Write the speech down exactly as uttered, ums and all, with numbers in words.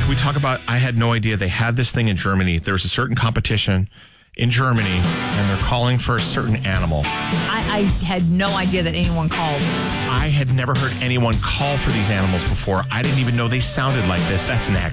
Can we talk about, I had no idea they had this thing in Germany. There was a certain competition in Germany, and they're calling for a certain animal. I, I had no idea that anyone called this. I had never heard anyone call for these animals before. I didn't even know they sounded like this. That's next.